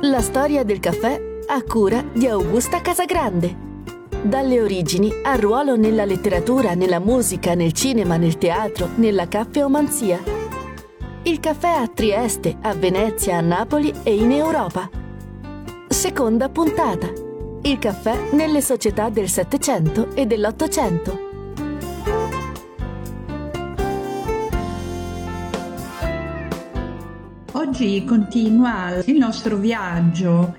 La storia del caffè a cura di Augusta Casagrande. Dalle origini al ruolo nella letteratura, nella musica, nel cinema, nel teatro, nella caffeomanzia. Il caffè a Trieste, a Venezia, a Napoli e in Europa. Seconda puntata. Il caffè nelle società del Settecento e dell'Ottocento. Oggi continua il nostro viaggio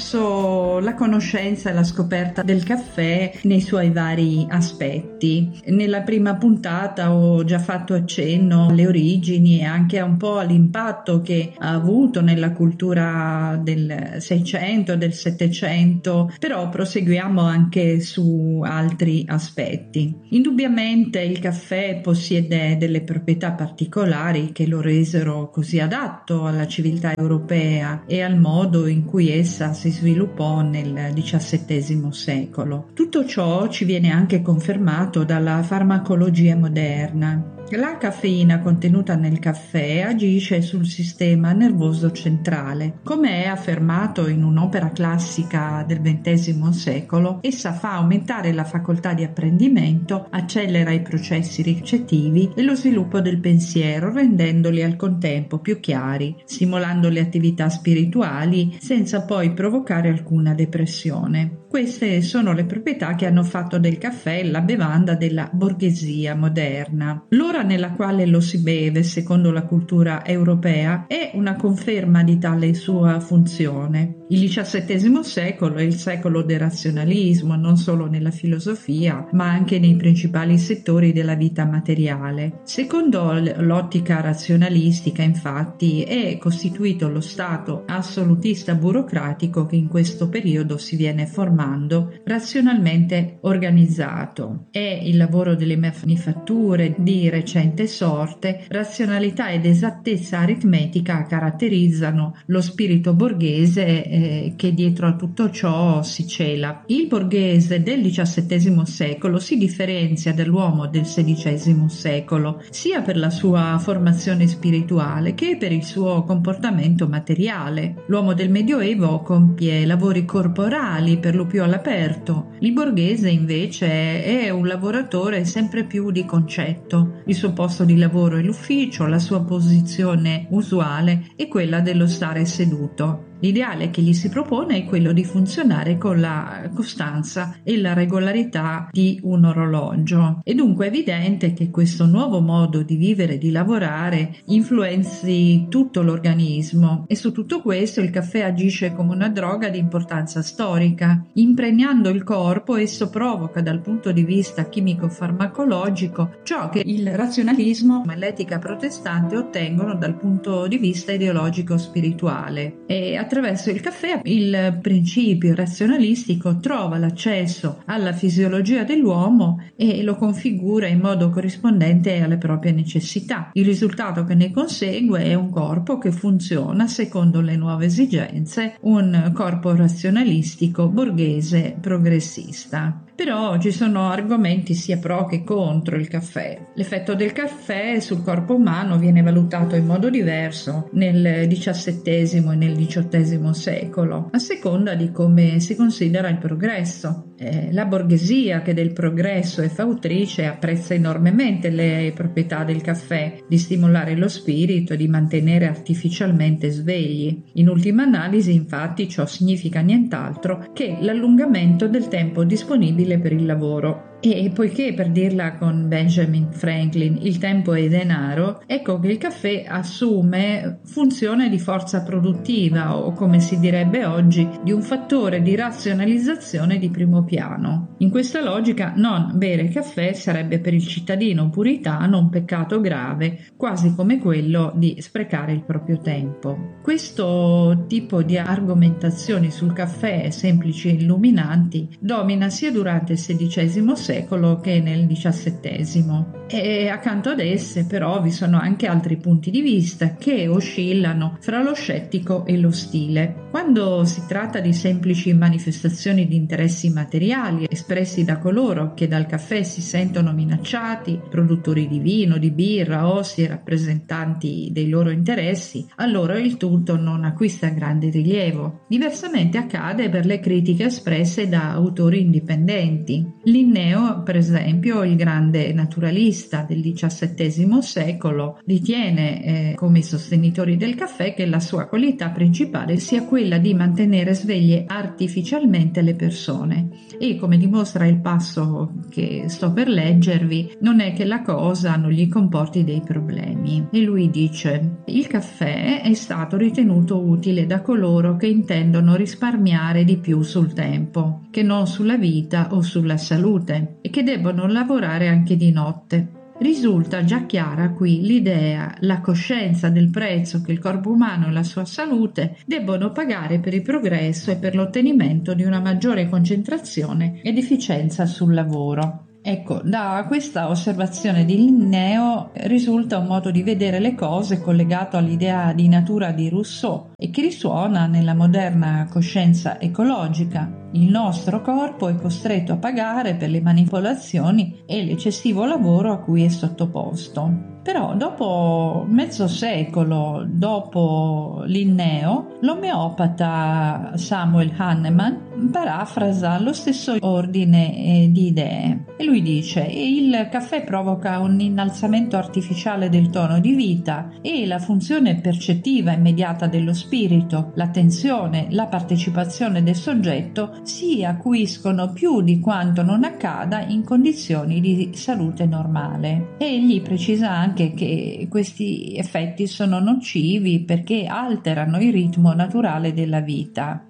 verso la conoscenza e la scoperta del caffè nei suoi vari aspetti. Nella prima puntata ho già fatto accenno alle origini e anche un po' all'impatto che ha avuto nella cultura del Seicento e del Settecento, però proseguiamo anche su altri aspetti. Indubbiamente il caffè possiede delle proprietà particolari che lo resero così adatto alla civiltà europea e al modo in cui essa si sviluppò nel XVII secolo. Tutto ciò ci viene anche confermato dalla farmacologia moderna. La caffeina contenuta nel caffè agisce sul sistema nervoso centrale. Come è affermato in un'opera classica del XX secolo, essa fa aumentare la facoltà di apprendimento, accelera i processi ricettivi e lo sviluppo del pensiero, rendendoli al contempo più chiari, stimolando le attività spirituali senza poi provocare alcuna depressione. Queste sono le proprietà che hanno fatto del caffè la bevanda della borghesia moderna. L'ora nella quale lo si beve, secondo la cultura europea, è una conferma di tale sua funzione. Il XVII secolo è il secolo del razionalismo, non solo nella filosofia, ma anche nei principali settori della vita materiale. Secondo l'ottica razionalistica, infatti, è costituito lo Stato assolutista burocratico che in questo periodo si viene formando razionalmente organizzato. È il lavoro delle manifatture di recente sorte, razionalità ed esattezza aritmetica caratterizzano lo spirito borghese che dietro a tutto ciò si cela. Il borghese del XVII secolo si differenzia dall'uomo del XVI secolo, sia per la sua formazione spirituale che per il suo comportamento materiale. L'uomo del Medioevo compie lavori corporali per lo più all'aperto. Il borghese invece è un lavoratore sempre più di concetto. Il suo posto di lavoro è l'ufficio, la sua posizione usuale è quella dello stare seduto. L'ideale che gli si propone è quello di funzionare con la costanza e la regolarità di un orologio. È dunque evidente che questo nuovo modo di vivere e di lavorare influenzi tutto l'organismo e su tutto questo il caffè agisce come una droga di importanza storica. Impregnando il corpo, esso provoca dal punto di vista chimico-farmacologico ciò che il razionalismo e l'etica protestante ottengono dal punto di vista ideologico-spirituale. E attraverso il caffè il principio razionalistico trova l'accesso alla fisiologia dell'uomo e lo configura in modo corrispondente alle proprie necessità. Il risultato che ne consegue è un corpo che funziona secondo le nuove esigenze, un corpo razionalistico, borghese, progressista. Però ci sono argomenti sia pro che contro il caffè. L'effetto del caffè sul corpo umano viene valutato in modo diverso nel XVII e nel XVIII secolo, a seconda di come si considera il progresso. La borghesia, che del progresso è fautrice, apprezza enormemente le proprietà del caffè di stimolare lo spirito e di mantenere artificialmente svegli. In ultima analisi, infatti, ciò significa nient'altro che l'allungamento del tempo disponibile per il lavoro. E poiché, per dirla con Benjamin Franklin, il tempo è denaro, ecco che il caffè assume funzione di forza produttiva o, come si direbbe oggi, di un fattore di razionalizzazione di primo piano. In questa logica non bere caffè sarebbe per il cittadino puritano un peccato grave, quasi come quello di sprecare il proprio tempo. Questo tipo di argomentazioni sul caffè semplici e illuminanti domina sia durante il XVI secolo che nel XVII. E accanto ad esse però vi sono anche altri punti di vista che oscillano fra lo scettico e l'ostile. Quando si tratta di semplici manifestazioni di interessi materiali espressi da coloro che dal caffè si sentono minacciati, produttori di vino, di birra, ossi e rappresentanti dei loro interessi, allora il tutto non acquista grande rilievo. Diversamente accade per le critiche espresse da autori indipendenti. Linneo, per esempio, il grande naturalista del XVII secolo, ritiene, come i sostenitori del caffè, che la sua qualità principale sia quella di mantenere sveglie artificialmente le persone. E come dimostra il passo che sto per leggervi, non è che la cosa non gli comporti dei problemi. E lui dice: il caffè è stato ritenuto utile da coloro che intendono risparmiare di più sul tempo, che non sulla vita o sulla salute, e che debbono lavorare anche di notte. Risulta già chiara qui l'idea, la coscienza del prezzo che il corpo umano e la sua salute debbono pagare per il progresso e per l'ottenimento di una maggiore concentrazione ed efficienza sul lavoro. Ecco, da questa osservazione di Linneo risulta un modo di vedere le cose collegato all'idea di natura di Rousseau e che risuona nella moderna coscienza ecologica. Il nostro corpo è costretto a pagare per le manipolazioni e l'eccessivo lavoro a cui è sottoposto. Però dopo mezzo secolo dopo Linneo, l'omeopata Samuel Hahnemann parafrasa lo stesso ordine di idee e lui dice: il caffè provoca un innalzamento artificiale del tono di vita e la funzione percettiva immediata dello spirito, l'attenzione, la partecipazione del soggetto si acuiscono più di quanto non accada in condizioni di salute normale. E egli precisa anche che questi effetti sono nocivi perché alterano il ritmo naturale della vita.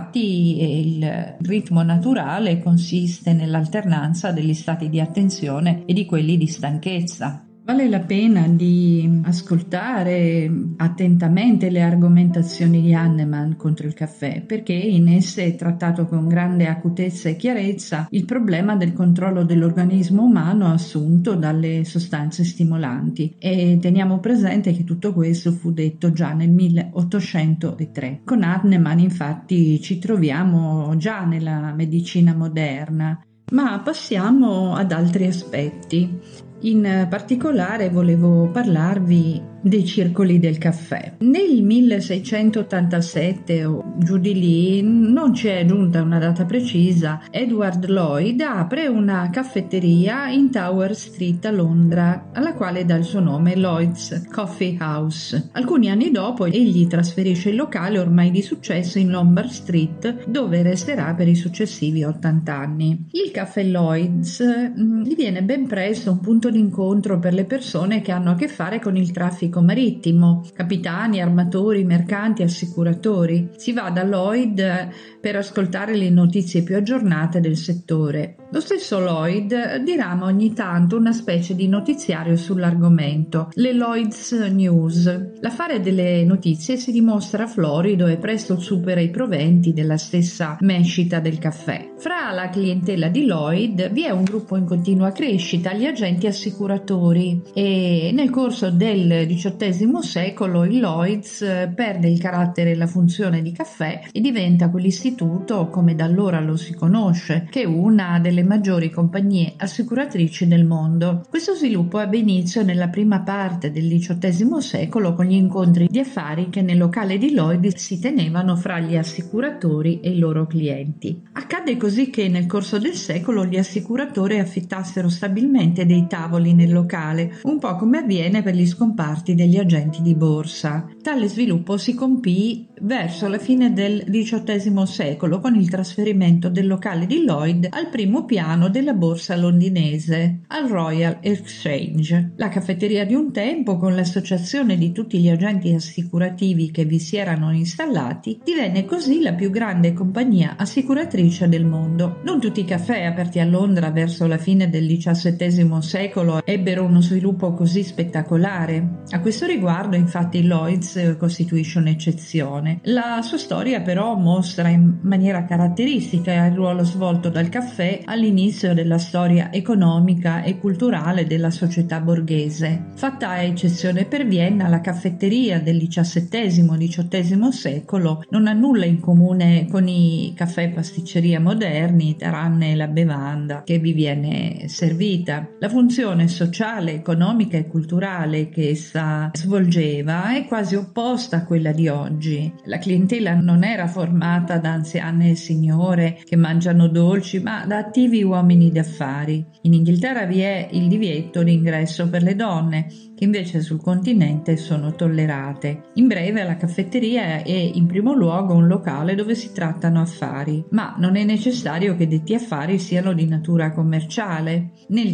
Infatti il ritmo naturale consiste nell'alternanza degli stati di attenzione e di quelli di stanchezza. Vale la pena di ascoltare attentamente le argomentazioni di Hahnemann contro il caffè, perché in esse è trattato con grande acutezza e chiarezza il problema del controllo dell'organismo umano assunto dalle sostanze stimolanti, e teniamo presente che tutto questo fu detto già nel 1803. Con Hahnemann infatti ci troviamo già nella medicina moderna. Ma passiamo ad altri aspetti. In particolare volevo parlarvi dei circoli del caffè. Nel 1687 o giù di lì, non ci è giunta una data precisa, Edward Lloyd apre una caffetteria in Tower Street a Londra, alla quale dà il suo nome Lloyd's Coffee House. Alcuni anni dopo egli trasferisce il locale ormai di successo in Lombard Street, dove resterà per i successivi 80 anni. Il caffè Lloyd's diviene ben presto un punto d'incontro per le persone che hanno a che fare con il traffico marittimo, capitani, armatori, mercanti, assicuratori. Si va da Lloyd per ascoltare le notizie più aggiornate del settore. Lo stesso Lloyd dirama ogni tanto una specie di notiziario sull'argomento, le Lloyd's News. L'affare delle notizie si dimostra florido e presto supera i proventi della stessa mescita del caffè. Fra la clientela di Lloyd vi è un gruppo in continua crescita, gli agenti assicuratori, e nel corso del XVIII secolo il Lloyd's perde il carattere e la funzione di caffè e diventa quell'istituto, come da allora lo si conosce, che è una delle maggiori compagnie assicuratrici del mondo. Questo sviluppo ebbe inizio nella prima parte del XVIII secolo con gli incontri di affari che nel locale di Lloyd si tenevano fra gli assicuratori e i loro clienti. Accadde così che nel corso del secolo gli assicuratori affittassero stabilmente dei tavoli nel locale, un po' come avviene per gli scomparti degli agenti di borsa. Tale sviluppo si compì verso la fine del XVIII secolo con il trasferimento del locale di Lloyd al primo piano della borsa londinese, al Royal Exchange. La caffetteria di un tempo, con l'associazione di tutti gli agenti assicurativi che vi si erano installati, divenne così la più grande compagnia assicuratrice del mondo. Non tutti i caffè aperti a Londra verso la fine del XVII secolo secolo ebbero uno sviluppo così spettacolare? A questo riguardo, infatti, Lloyds costituisce un'eccezione. La sua storia però mostra in maniera caratteristica il ruolo svolto dal caffè all'inizio della storia economica e culturale della società borghese. Fatta eccezione per Vienna, la caffetteria del XVII-XVIII secolo non ha nulla in comune con i caffè pasticceria moderni, tranne la bevanda che vi viene servita. La funzione sociale, economica e culturale che essa svolgeva è quasi opposta a quella di oggi. La clientela non era formata da anziane signore che mangiano dolci, ma da attivi uomini d'affari. In Inghilterra vi è il divieto di ingresso per le donne, che invece sul continente sono tollerate. In breve, la caffetteria è in primo luogo un locale dove si trattano affari, ma non è necessario che detti affari siano di natura commerciale. Nel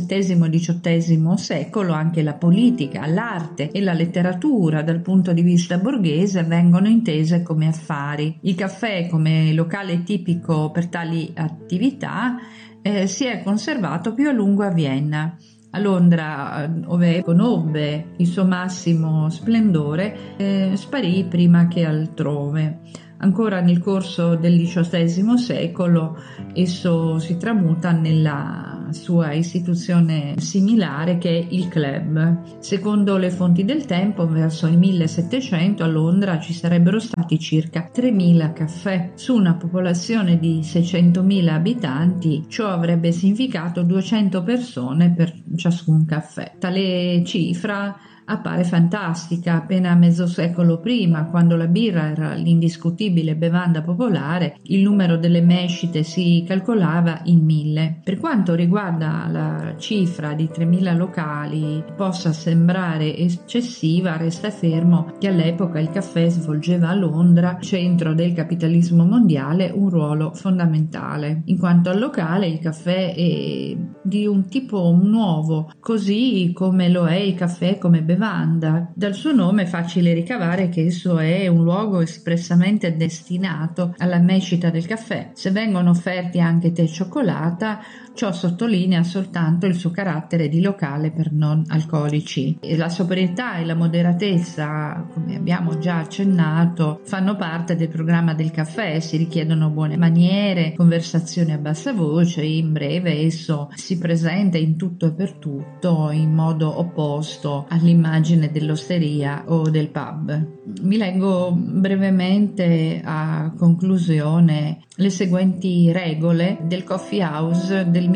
XVII-XVIII secolo anche la politica, l'arte e la letteratura dal punto di vista borghese vengono intese come affari. Il caffè come locale tipico per tali attività si è conservato più a lungo a Vienna. A Londra, dove conobbe il suo massimo splendore, sparì prima che altrove. Ancora nel corso del XVIII secolo esso si tramuta nella sua istituzione similare che è il club. Secondo le fonti del tempo, verso il 1700 a Londra ci sarebbero stati circa 3.000 caffè. Su una popolazione di 600.000 abitanti, ciò avrebbe significato 200 persone per ciascun caffè. Tale cifra appare fantastica appena mezzo secolo prima, quando la birra era l'indiscutibile bevanda popolare. Il numero delle mescite si calcolava in 1.000. Per quanto riguarda la cifra di 3.000 locali possa sembrare eccessiva, resta fermo che all'epoca il caffè svolgeva a Londra, centro del capitalismo mondiale, un ruolo fondamentale. In quanto al locale, il caffè è di un tipo nuovo, così come lo è il caffè come bevanda. Dal suo nome è facile ricavare che esso è un luogo espressamente destinato alla mescita del caffè. Se vengono offerti anche tè e cioccolata, ciò sottolinea soltanto il suo carattere di locale per non alcolici. E la sobrietà e la moderatezza, come abbiamo già accennato, fanno parte del programma del caffè. Si richiedono buone maniere, conversazioni a bassa voce. In breve, esso si presenta in tutto e per tutto in modo opposto all'immagine dell'osteria o del pub. Vi leggo brevemente a conclusione le seguenti regole del Coffee House del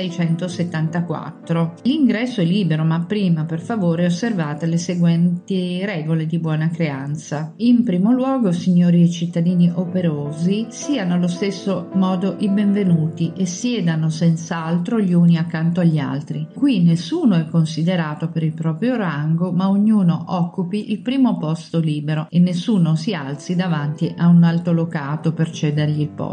1674. L'ingresso è libero, ma prima, per favore, osservate le seguenti regole di buona creanza. In primo luogo, signori e cittadini operosi, siano allo stesso modo i benvenuti e siedano senz'altro gli uni accanto agli altri. Qui nessuno è considerato per il proprio rango, ma ognuno occupi il primo posto libero e nessuno si alzi davanti a un altolocato per cedergli il posto.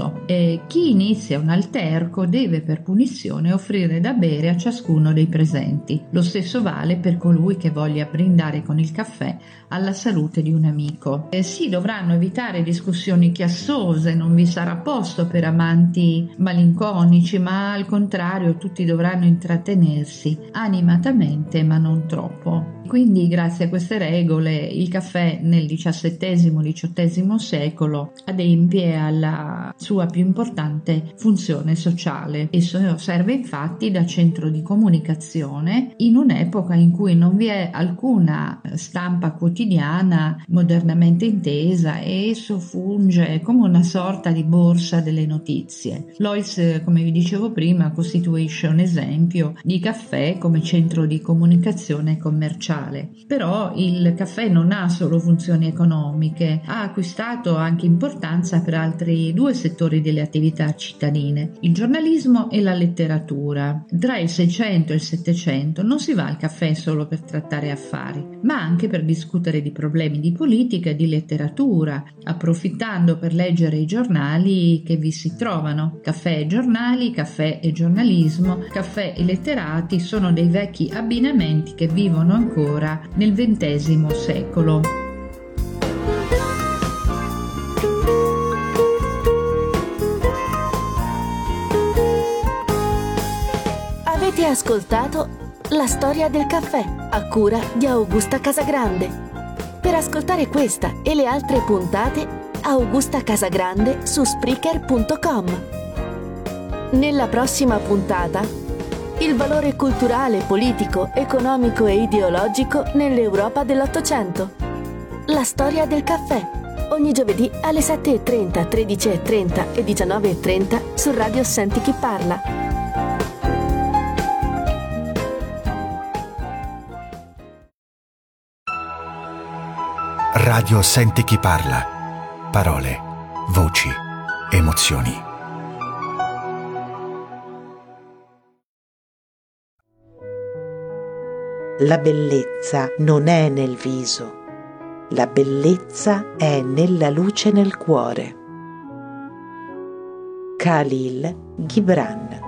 E chi inizia un alterco deve per punizione offrire da bere a ciascuno dei presenti. Lo stesso vale per colui che voglia brindare con il caffè alla salute di un amico. Si dovranno evitare discussioni chiassose, non vi sarà posto per amanti malinconici, ma al contrario tutti dovranno intrattenersi animatamente ma non troppo. Quindi, grazie a queste regole, il caffè nel XVII-XVIII secolo adempie alla sua più importante funzione sociale. Esso serve infatti da centro di comunicazione in un'epoca in cui non vi è alcuna stampa quotidiana modernamente intesa e esso funge come una sorta di borsa delle notizie. Lloyds, come vi dicevo prima, costituisce un esempio di caffè come centro di comunicazione commerciale. Però il caffè non ha solo funzioni economiche, ha acquistato anche importanza per altri due settori delle attività cittadine, il giornalismo e la letteratura. Tra il 600 e il 700 non si va al caffè solo per trattare affari, ma anche per discutere di problemi di politica e di letteratura, approfittando per leggere i giornali che vi si trovano. Caffè e giornali, caffè e giornalismo, caffè e letterati sono dei vecchi abbinamenti che vivono ancora nel XX secolo. Avete ascoltato La storia del caffè, a cura di Augusta Casagrande. Per ascoltare questa e le altre puntate, Augusta Casagrande su Spreaker.com. Nella prossima puntata, il valore culturale, politico, economico e ideologico nell'Europa dell'Ottocento. La storia del caffè, ogni giovedì alle 7:30, 13:30 e 19:30 su Radio Senti Chi Parla. Radio Senti Chi Parla. Parole, voci, emozioni. La bellezza non è nel viso, la bellezza è nella luce nel cuore. Khalil Gibran.